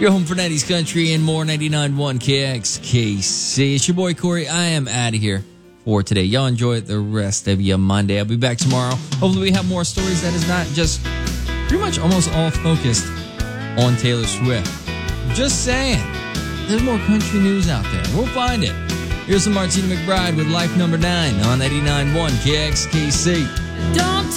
Your home for 90s country and more. 99.1 KXKC. It's your boy Corey. I am out of here for today. Y'all enjoy the rest of your Monday. I'll be back tomorrow. Hopefully we have more stories that is not just pretty much almost all focused on Taylor Swift. Just saying, there's more country news out there. We'll find it. Here's some Martina McBride with Life Number 9 on 89.1 KXKC. Don't